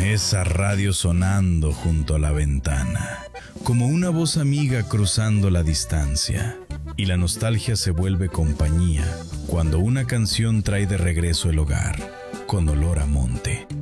esa radio sonando junto a la ventana, como una voz amiga cruzando la distancia. Y la nostalgia se vuelve compañía cuando una canción trae de regreso el hogar, con olor a monte.